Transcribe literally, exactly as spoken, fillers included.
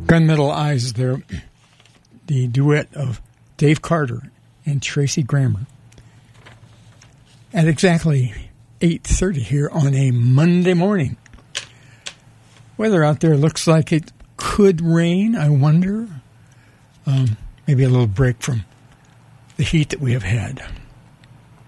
Gunmetal Eyes there, the duet of Dave Carter and Tracy Grammer. At exactly eight thirty here on a Monday morning. Weather out there looks like it could rain, I wonder. Um, maybe a little break from the heat that we have had.